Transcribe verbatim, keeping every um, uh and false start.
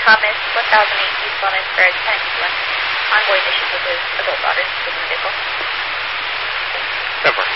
Thomas, one thousand eight eastbound Inspired ten one. Ongoing issues with his adult daughter in the vehicle. ten four.